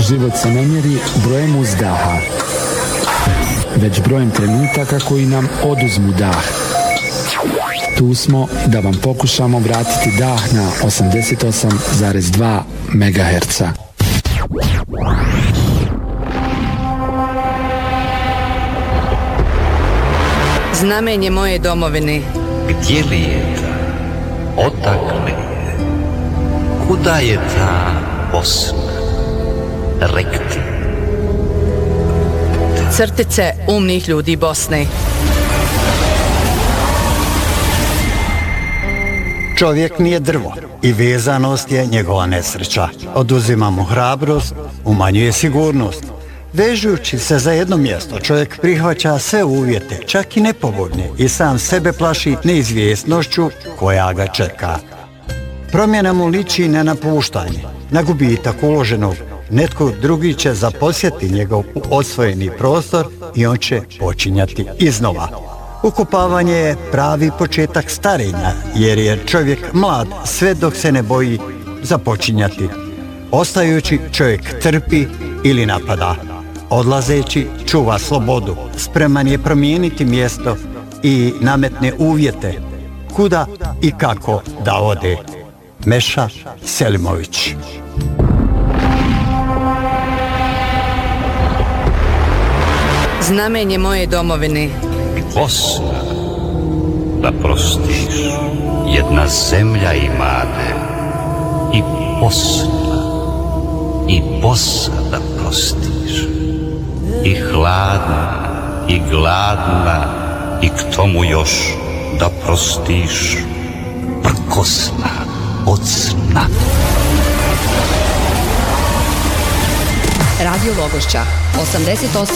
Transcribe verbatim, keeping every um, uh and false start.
Život se ne mjeri brojem uzdaha, već brojem trenutaka koji nam oduzmu dah. Tu smo da vam pokušamo vratiti dah na osamdeset osam zarez dva megaherca. Znamenje moje domovine. Gdje li je ta? Odakle je? Kuda je ta Bosna? Rekti. Crtice umnih ljudi Bosne. Čovjek nije drvo i vezanost je njegova nesreća. Oduzima mu hrabrost, umanjuje sigurnost. Vežujući se za jedno mjesto, čovjek prihvaća sve uvjete, čak i nepovoljne, i sam sebe plaši neizvjesnošću koja ga čeka. Promjena mu liči na napuštanje, na gubitak uloženog. Netko drugi će zaposjeti njegov osvojeni prostor i on će počinjati iznova. Ukopavanje je pravi početak starenja, jer je čovjek mlad sve dok se ne boji započinjati. Ostajući čovjek trpi ili napada. Odlazeći čuva slobodu, spreman je promijeniti mjesto i nametne uvjete kuda i kako da ode. Meša Selimović. Znamenje moje domovine. Bosna, da prostiš, jedna zemlja imate. I Bosna, i Bosa da prostiš. I hladna, i gladna, i k tomu još da prostiš. Prkosna od sna. Radio Logošća, osamdeset osam